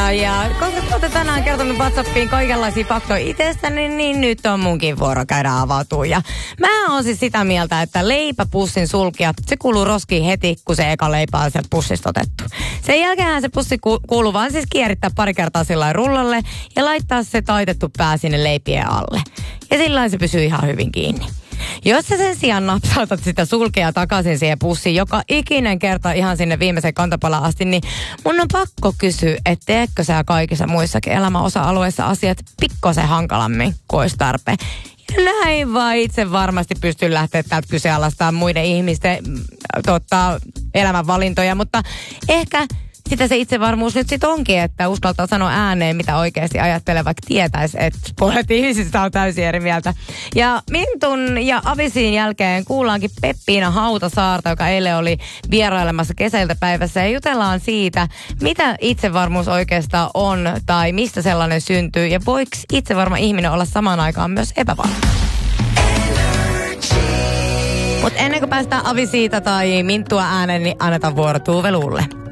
Ja koska te olette tänään kertonut WhatsAppiin kaikenlaisia faktoja itsestäni, niin nyt on munkin vuoro käydä avautua. Ja mä oon siis sitä mieltä, että leipäpussin sulkija, se kuuluu roskiin heti, kun se eka leipä on sieltä pussista otettu. Sen jälkeenhän se pussi kuuluu vaan siis kierittää pari kertaa sillä rullalle ja laittaa se taitettu pää sinne leipien alle. Ja sillä se pysyy ihan hyvin kiinni. Jos sä sen sijaan napsautat sitä sulkea takaisin siihen pussiin joka ikinen kerta ihan sinne viimeiseen kantapalaan asti, niin mun on pakko kysyä, että teetkö sä kaikissa muissakin elämän osa-alueissa asiat pikkosen hankalammin kuin olisi tarpeen. Ja näin vaan itse varmasti pystyn lähteä täältä kyseenalaistamaan muiden ihmisten elämänvalintoja, mutta ehkä sitä se itsevarmuus nyt sit onkin, että uskaltaa sanoa ääneen, mitä oikeasti ajattelee, vaikka tietäisi, että puolet ihmisistä on täysin eri mieltä. Ja Mintun ja Avisin jälkeen kuullaankin Peppiina Hautasaarta, joka eilen oli vierailemassa kesäiltapäivässä, ja jutellaan siitä, mitä itsevarmuus oikeastaan on, tai mistä sellainen syntyy, ja voiko itsevarma ihminen olla samaan aikaan myös epävarma. Mutta ennen kuin päästään Avisiita tai Minttua ääneen, niin annetaan vuoro Tuuve Luulle.